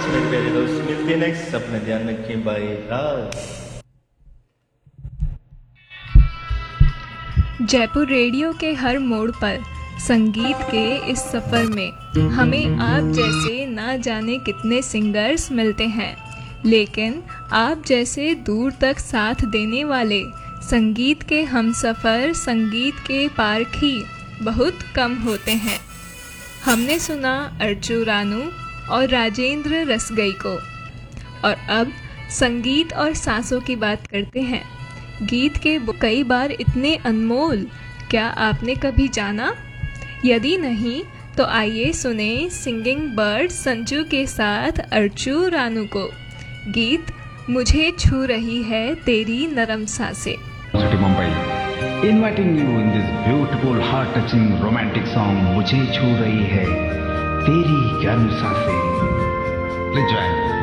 मेरे प्यारे दोस्त, मिलते हैं नेक्स्ट। अपना ध्यान रखें, बाय राज। जयपुर रेडियो के हर मोड़ पर संगीत के इस सफ़र में हमें आप जैसे ना जाने कितने सिंगर्स मिलते हैं, लेकिन आप जैसे दूर तक साथ देने वाले संगीत के हमसफ़र, संगीत के पारखी बहुत कम होते हैं। हमने सुना अर्चू रानू और राजेंद्र रसगई को, और अब संगीत और सांसों की बात करते हैं। गीत के कई बार इतने अनमोल, क्या आपने कभी जाना? यदि नहीं तो आइए सुने सिंगिंग बर्ड संजू के साथ अर्चू रानू को, गीत मुझे छू रही है तेरी नरम सांसें। Mumbai, inviting you in this beautiful, heart-touching, romantic song, मुझे छू रही है तेरी गर्म सांसें। Please join.